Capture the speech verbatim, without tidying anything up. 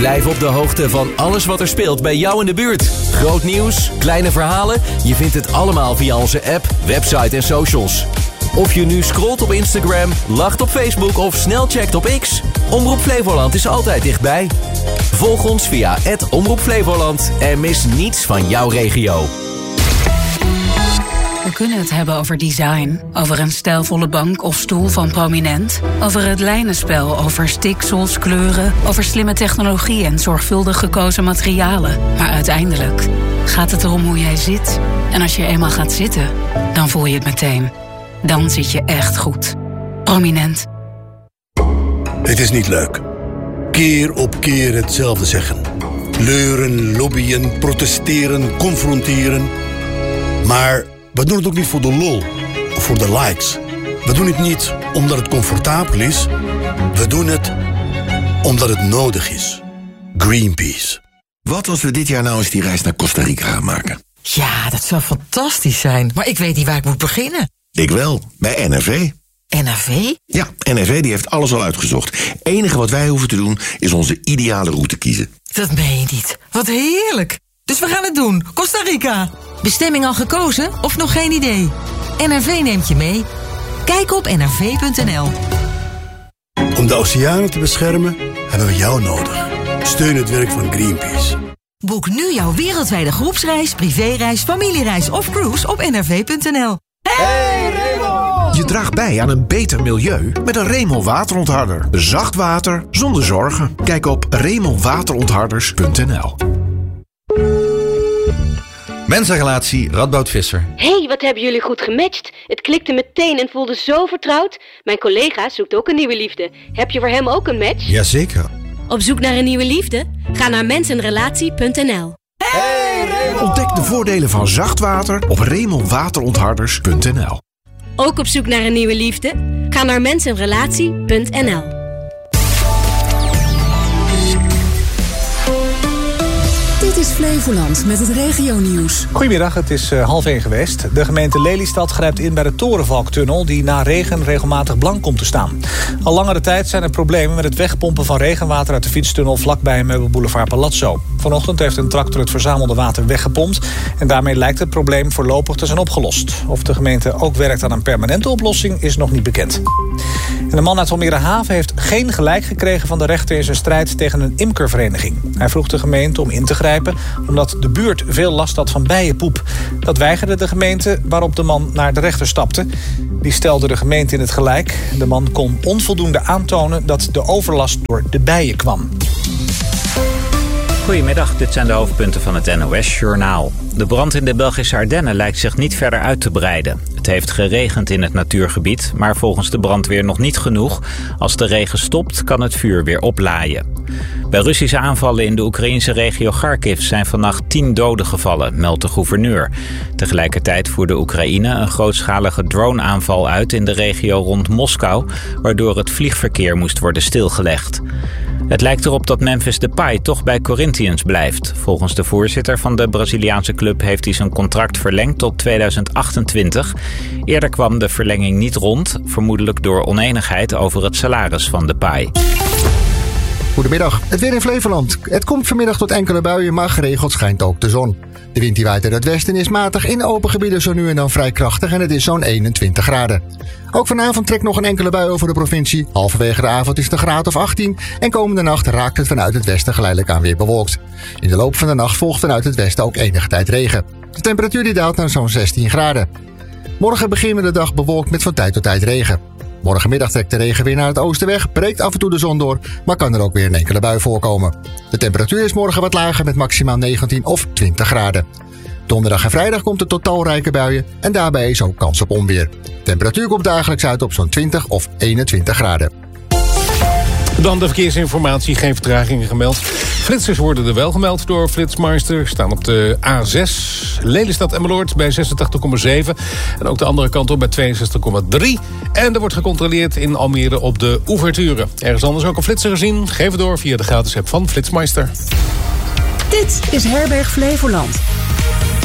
Blijf op de hoogte van alles wat er speelt bij jou in de buurt. Groot nieuws, kleine verhalen, je vindt het allemaal via onze app, website en socials. Of je nu scrolt op Instagram, lacht op Facebook of snel checkt op X. Omroep Flevoland is altijd dichtbij. Volg ons via at Omroep Flevoland en mis niets van jouw regio. We kunnen het hebben over design, over een stijlvolle bank of stoel van Prominent, over het lijnenspel, over stiksels, kleuren, over slimme technologie en zorgvuldig gekozen materialen. Maar uiteindelijk gaat het erom hoe jij zit. En als je eenmaal gaat zitten, dan voel je het meteen. Dan zit je echt goed. Prominent. Het is niet leuk. Keer op keer hetzelfde zeggen. Leuren, lobbyen, protesteren, confronteren. Maar we doen het ook niet voor de lol of voor de likes. We doen het niet omdat het comfortabel is. We doen het omdat het nodig is. Greenpeace. Wat als we dit jaar nou eens die reis naar Costa Rica gaan maken? Ja, dat zou fantastisch zijn. Maar ik weet niet waar ik moet beginnen. Ik wel, bij N R V. N R V? Ja, N R V die heeft alles al uitgezocht. Het enige wat wij hoeven te doen is onze ideale route kiezen. Dat meen je niet. Wat heerlijk. Dus we gaan het doen. Costa Rica. Bestemming al gekozen of nog geen idee? N R V neemt je mee. Kijk op n r v punt n l. Om de oceanen te beschermen hebben we jou nodig. Steun het werk van Greenpeace. Boek nu jouw wereldwijde groepsreis, privéreis, familiereis of cruise op n r v punt n l. Hey Raymond! Je draagt bij aan een beter milieu met een Raymond waterontharder. Zacht water zonder zorgen. Kijk op raymond waterontharders punt n l. Mensenrelatie, Radboud Visser. Hey, wat hebben jullie goed gematcht. Het klikte meteen en voelde zo vertrouwd. Mijn collega zoekt ook een nieuwe liefde. Heb je voor hem ook een match? Jazeker. Op zoek naar een nieuwe liefde? Ga naar mensenrelatie punt n l. Hey, Raymond! Ontdek de voordelen van zacht water op raymond waterontharders punt n l. Ook op zoek naar een nieuwe liefde? Ga naar mensenrelatie punt n l. Dit is Flevoland met het regionieuws. Goedemiddag, het is uh, half één geweest. De gemeente Lelystad grijpt in bij de Torenvalktunnel die na regen regelmatig blank komt te staan. Al langere tijd zijn er problemen met het wegpompen van regenwater uit de fietstunnel vlakbij Meubelboulevard Palazzo. Vanochtend heeft een tractor het verzamelde water weggepompt en daarmee lijkt het probleem voorlopig te zijn opgelost. Of de gemeente ook werkt aan een permanente oplossing is nog niet bekend. En de man uit Almere Haven heeft geen gelijk gekregen van de rechter in zijn strijd tegen een imkervereniging. Hij vroeg de gemeente om in te grijpen omdat de buurt veel last had van bijenpoep. Dat weigerde de gemeente, waarop de man naar de rechter stapte. Die stelde de gemeente in het gelijk. De man kon onvoldoende aantonen dat de overlast door de bijen kwam. Goedemiddag, dit zijn de hoofdpunten van het N O S-journaal. De brand in de Belgische Ardennen lijkt zich niet verder uit te breiden. Het heeft geregend in het natuurgebied, maar volgens de brandweer nog niet genoeg. Als de regen stopt, kan het vuur weer oplaaien. Bij Russische aanvallen in de Oekraïnse regio Kharkiv zijn vannacht tien doden gevallen, meldt de gouverneur. Tegelijkertijd voerde Oekraïne een grootschalige drone-aanval uit in de regio rond Moskou, waardoor het vliegverkeer moest worden stilgelegd. Het lijkt erop dat Memphis Depay toch bij Corinthians blijft. Volgens de voorzitter van de Braziliaanse club heeft hij zijn contract verlengd tot tweeduizend achtentwintig. Eerder kwam de verlenging niet rond, vermoedelijk door oneenigheid over het salaris van Depay. Goedemiddag, het weer in Flevoland. Het komt vanmiddag tot enkele buien, maar geregeld schijnt ook de zon. De wind die waait uit het westen is matig, in open gebieden zo nu en dan vrij krachtig en het is zo'n eenentwintig graden. Ook vanavond trekt nog een enkele bui over de provincie. Halverwege de avond is het een graad of achttien en komende nacht raakt het vanuit het westen geleidelijk aan weer bewolkt. In de loop van de nacht volgt vanuit het westen ook enige tijd regen. De temperatuur die daalt naar zo'n zestien graden. Morgen beginnen we de dag bewolkt met van tijd tot tijd regen. Morgenmiddag trekt de regen weer naar het oosten weg, breekt af en toe de zon door, maar kan er ook weer een enkele bui voorkomen. De temperatuur is morgen wat lager met maximaal negentien of twintig graden. Donderdag en vrijdag komt er tot talrijke buien en daarbij is ook kans op onweer. De temperatuur komt dagelijks uit op zo'n twintig of eenentwintig graden. Dan de verkeersinformatie, geen vertragingen gemeld. Flitsers worden er wel gemeld door Flitsmeister. Staan op de A zes, Lelystad Emmeloord bij zesentachtig komma zeven. En ook de andere kant op bij tweeënzestig komma drie. En er wordt gecontroleerd in Almere op de ouverture. Ergens anders ook een flitser gezien? Geef het door via de gratis app van Flitsmeister. Dit is Herberg Flevoland.